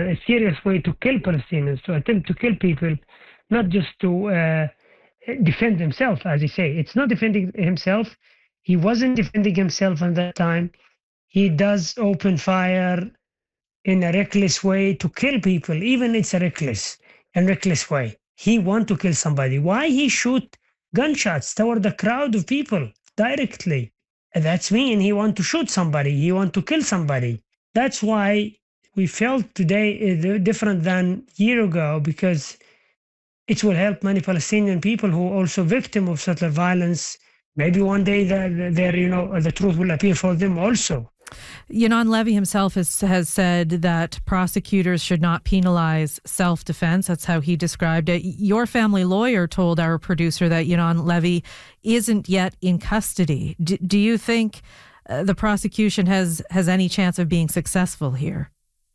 a serious way to kill Palestinians, to attempt to kill people, not just to defend himself, as he say. It's not defending himself. He wasn't defending himself at that time. He does open fire in a reckless way to kill people, even it's a reckless way. He want to kill somebody. Why he shoot gunshots toward the crowd of people directly? That's mean he want to shoot somebody. He want to kill somebody. That's why we felt today different than a year ago, because it will help many Palestinian people who are also victim of settler violence. Maybe one day the truth will appear for them also. Ynon Levy himself has said that prosecutors should not penalize self-defense. That's how he described it. Your family lawyer told our producer that Ynon Levy isn't yet in custody. Do you think the prosecution has any chance of being successful here?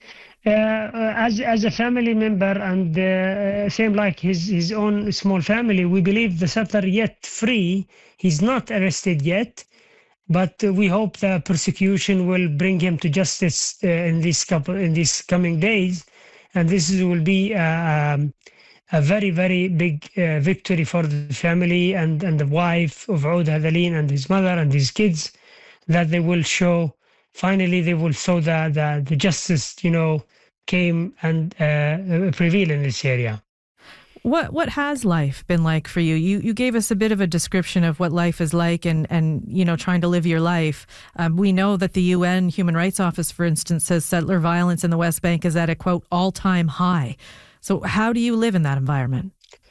As a family member and same like his own small family, we believe the settler yet free. He's not arrested yet. But we hope the prosecution will bring him to justice in these coming days, and this will be a very, very big victory for the family and the wife of Oud Hadalin and his mother and his kids, that they will show. Finally, they will show that the justice, came and prevailed in this area. What has life been like for you? You gave us a bit of a description of what life is like and trying to live your life. We know that the UN Human Rights Office, for instance, says settler violence in the West Bank is at a, quote, all-time high. So how do you live in that environment?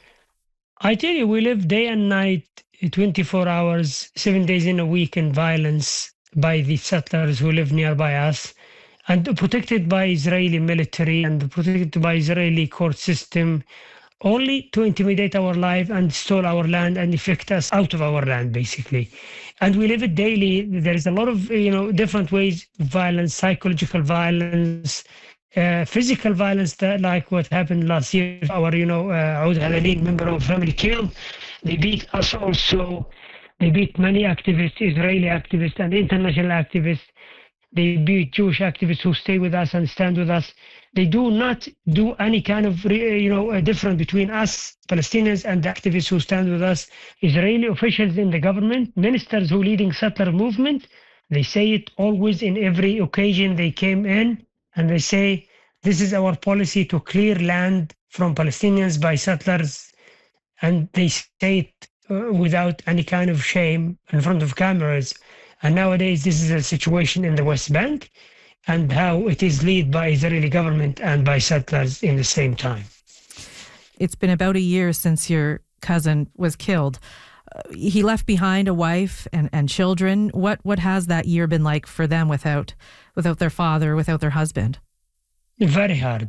I tell you, we live day and night, 24 hours, 7 days in a week in violence by the settlers who live nearby us, and protected by Israeli military and protected by Israeli court system, only to intimidate our life and steal our land and evict us out of our land, basically. And we live it daily. There is a lot of different ways of violence, psychological violence, physical violence, that like what happened last year. Our Oud Hadalin member of family killed. They beat us also. They beat many activists, Israeli activists and international activists. They beat Jewish activists who stay with us and stand with us. They do not do any kind of difference between us Palestinians and the activists who stand with us. Israeli officials in the government, ministers who leading settler movement, they say it always in every occasion they came in, and they say this is our policy to clear land from Palestinians by settlers, and they say it without any kind of shame in front of cameras. And nowadays, this is a situation in the West Bank and how it is led by Israeli government and by settlers in the same time. It's been about a year since your cousin was killed. He left behind a wife and children. What has that year been like for them without their father, without their husband? Very hard.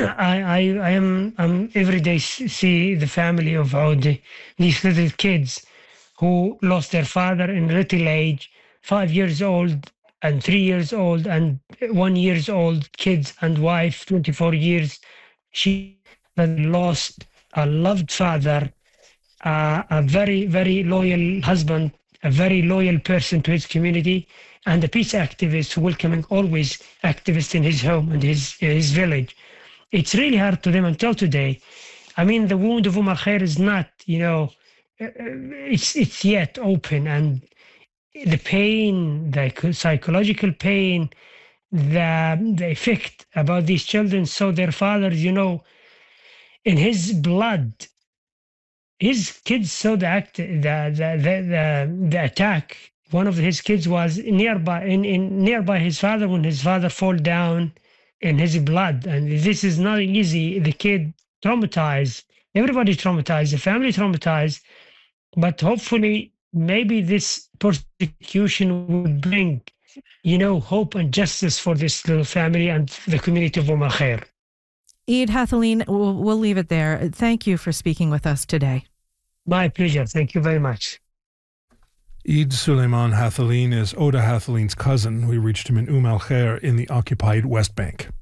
I'm every day see the family of Audi, these little kids who lost their father in little age, 5 years old and 3 years old and 1 year old kids and wife, 24 years. She lost a loved father, a very, very loyal husband, a very loyal person to his community, and a peace activist, welcoming always activists in his home and his village. It's really hard to them until today. I mean, the wound of Umm al-Khair is not, it's yet open, and the pain, the psychological pain, the effect about these children saw their fathers, in his blood. His kids saw the attack. One of his kids was nearby his father when his father fall down in his blood, and this is not easy. The kid traumatized, everybody traumatized, the family traumatized, but hopefully maybe this persecution will bring, hope and justice for this little family and the community of Umm al-Khair. Oud Hadalin, we'll leave it there. Thank you for speaking with us today. My pleasure. Thank you very much. Eid Suleiman Hadalin is Oud Hadalin's cousin. We reached him in Umm al-Khair in the occupied West Bank.